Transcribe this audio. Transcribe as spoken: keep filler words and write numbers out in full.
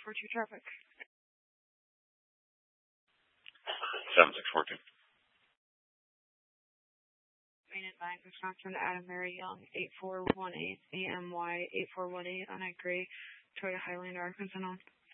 four two traffic. seven six four two. Main at nine, Wisconsin, Adam Mary Young, eight four one eight, A M Y eight four one eight on a gray Toyota Highlander, Arkansas.